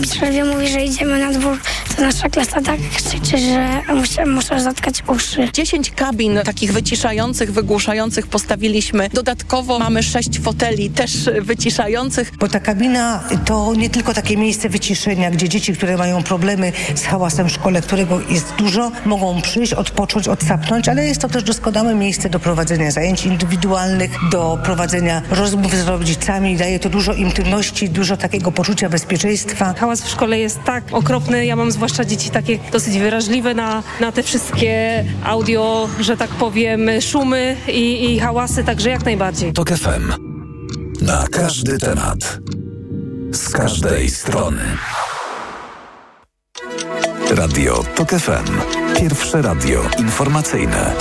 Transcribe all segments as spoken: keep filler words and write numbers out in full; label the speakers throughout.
Speaker 1: w przerwie mówi, że idziemy na dwór, to nasza klasa tak krzyczy, że muszę, muszę zatkać uszy.
Speaker 2: dziesięć kabin takich wyciszających, wygłuszających postawiliśmy. Dodatkowo mamy sześć foteli też wyciszających.
Speaker 3: Bo ta kabina to nie tylko takie miejsce wyciszenia, gdzie dzieci, które mają problemy z hałasem w szkole, którego jest dużo, mogą przyjść, odpocząć, odsapnąć, ale jest to też doskonałe miejsce do prowadzenia zajęć indywidualnych, do prowadzenia rozmów z rodzicami. Daje to dużo intymności, dużo takiego poczucia bezpieczeństwa.
Speaker 4: Hałas w szkole jest tak okropny. Ja mam zwłaszcza dzieci takie dosyć wrażliwe na, na te wszystkie audio, że tak powiem, szumy i, i hałasy, także jak najbardziej.
Speaker 5: Tok F M. Na każdy temat. Z każdej strony. Radio Tok F M. Pierwsze radio informacyjne.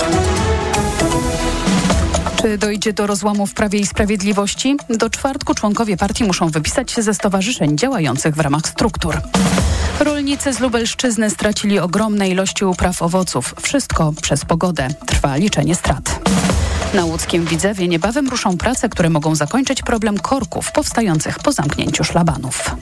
Speaker 6: Czy dojdzie do rozłamu w Prawie i Sprawiedliwości? Do czwartku członkowie partii muszą wypisać się ze stowarzyszeń działających w ramach struktur. Rolnicy z Lubelszczyzny stracili ogromne ilości upraw owoców. Wszystko przez pogodę. Trwa liczenie strat. Na łódzkim Widzewie niebawem ruszą prace, które mogą zakończyć problem korków powstających po zamknięciu szlabanów.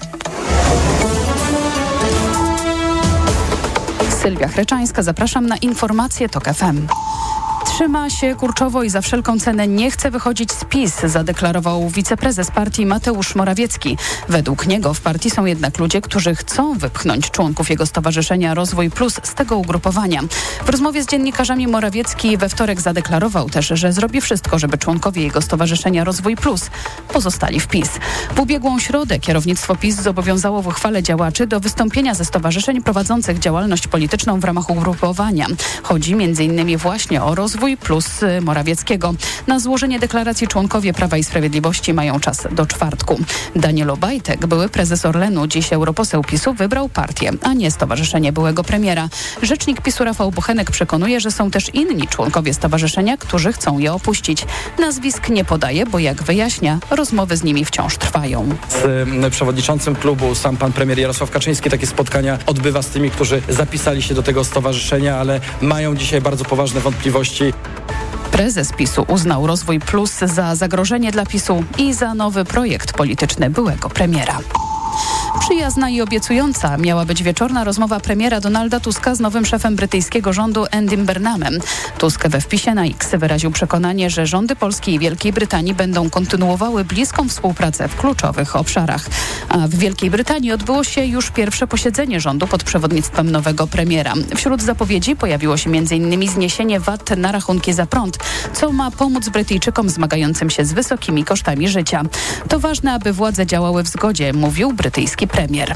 Speaker 6: Sylwia Chreczańska, zapraszam na informacje Tok F M. Trzyma się kurczowo i za wszelką cenę nie chce wychodzić z PiS, zadeklarował wiceprezes partii Mateusz Morawiecki. Według niego w partii są jednak ludzie, którzy chcą wypchnąć członków jego stowarzyszenia Rozwój Plus z tego ugrupowania. W rozmowie z dziennikarzami Morawiecki we wtorek zadeklarował też, że zrobi wszystko, żeby członkowie jego stowarzyszenia Rozwój Plus pozostali w PiS. W ubiegłą środę kierownictwo PiS zobowiązało w uchwale działaczy do wystąpienia ze stowarzyszeń prowadzących działalność polityczną w ramach ugrupowania. Chodzi między innymi właśnie o Rozwój Plus Morawieckiego. Na złożenie deklaracji członkowie Prawa i Sprawiedliwości mają czas do czwartku. Daniel Obajtek, były prezes Orlenu, dziś europoseł PiSu, wybrał partię, a nie stowarzyszenie byłego premiera. Rzecznik PiSu Rafał Bochenek przekonuje, że są też inni członkowie stowarzyszenia, którzy chcą je opuścić. Nazwisk nie podaje, bo jak wyjaśnia, rozmowy z nimi wciąż trwają.
Speaker 7: Z przewodniczącym klubu, sam pan premier Jarosław Kaczyński, takie spotkania odbywa z tymi, którzy zapisali się do tego stowarzyszenia, ale mają dzisiaj bardzo poważne wątpliwości.
Speaker 6: Prezes PiSu uznał Rozwój Plus za zagrożenie dla PiSu i za nowy projekt polityczny byłego premiera. Przyjazna i obiecująca miała być wieczorna rozmowa premiera Donalda Tuska z nowym szefem brytyjskiego rządu Andym Burnhamem. Tusk we wpisie na X wyraził przekonanie, że rządy Polski i Wielkiej Brytanii będą kontynuowały bliską współpracę w kluczowych obszarach. A w Wielkiej Brytanii odbyło się już pierwsze posiedzenie rządu pod przewodnictwem nowego premiera. Wśród zapowiedzi pojawiło się między innymi zniesienie V A T na rachunki za prąd, co ma pomóc Brytyjczykom zmagającym się z wysokimi kosztami życia. To ważne, aby władze działały w zgodzie, mówił brytyjski premier.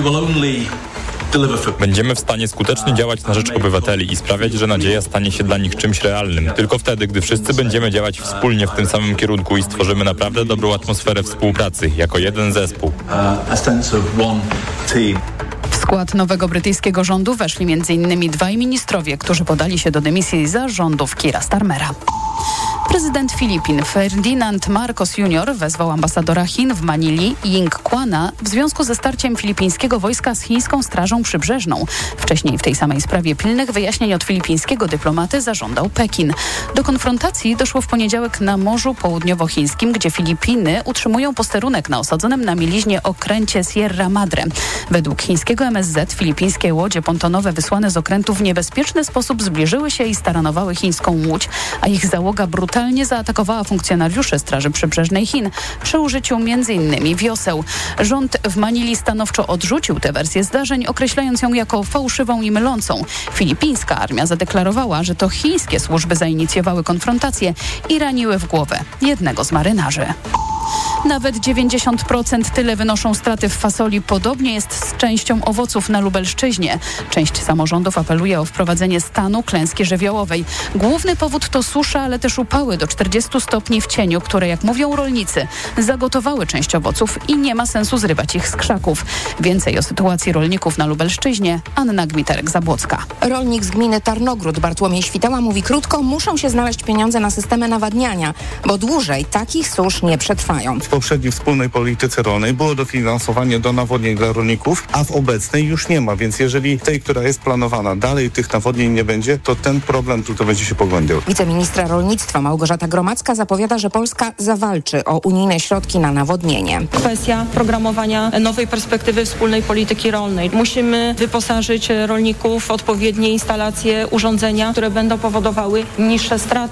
Speaker 8: Będziemy w stanie skutecznie działać na rzecz obywateli i sprawiać, że nadzieja stanie się dla nich czymś realnym. Tylko wtedy, gdy wszyscy będziemy działać wspólnie w tym samym kierunku i stworzymy naprawdę dobrą atmosferę współpracy, jako jeden zespół.
Speaker 6: W skład nowego brytyjskiego rządu weszli między innymi dwaj ministrowie, którzy podali się do dymisji za rządów Keira Starmera. Prezydent Filipin Ferdinand Marcos junior wezwał ambasadora Chin w Manili Ying Kwana w związku ze starciem filipińskiego wojska z chińską Strażą Przybrzeżną. Wcześniej w tej samej sprawie pilnych wyjaśnień od filipińskiego dyplomaty zażądał Pekin. Do konfrontacji doszło w poniedziałek na Morzu Południowochińskim, gdzie Filipiny utrzymują posterunek na osadzonym na mieliźnie okręcie Sierra Madre. Według chińskiego M S Z filipińskie łodzie pontonowe wysłane z okrętu w niebezpieczny sposób zbliżyły się i staranowały chińską łódź, a ich załoga brutalnie zaatakowała funkcjonariuszy Straży Przybrzeżnej Chin przy użyciu między innymi wioseł. Rząd w Manili stanowczo odrzucił tę wersję zdarzeń, określając ją jako fałszywą i mylącą. Filipińska armia zadeklarowała, że to chińskie służby zainicjowały konfrontację i raniły w głowę jednego z marynarzy. Nawet dziewięćdziesiąt procent tyle wynoszą straty w fasoli. Podobnie jest z częścią owoców na Lubelszczyźnie. Część samorządów apeluje o wprowadzenie stanu klęski żywiołowej. Główny powód to susza, ale też upały do czterdziestu stopni w cieniu, które, jak mówią rolnicy, zagotowały część owoców i nie ma sensu zrywać ich z krzaków. Więcej o sytuacji rolników na Lubelszczyźnie Anna Gmiterek-Zabłocka.
Speaker 9: Rolnik z gminy Tarnogród Bartłomiej Świtała mówi krótko, muszą się znaleźć pieniądze na systemy nawadniania, bo dłużej takich susz nie przetrwają.
Speaker 10: poprzedniej wspólnej polityce rolnej było dofinansowanie do nawodnień dla rolników, a w obecnej już nie ma, więc jeżeli tej, która jest planowana, dalej tych nawodnień nie będzie, to ten problem tutaj będzie się pogłębiał.
Speaker 9: Wiceministra rolnictwa Małgorzata Gromacka zapowiada, że Polska zawalczy o unijne środki na nawodnienie.
Speaker 2: Kwestia programowania nowej perspektywy wspólnej polityki rolnej. Musimy wyposażyć rolników w odpowiednie instalacje, urządzenia, które będą powodowały niższe straty.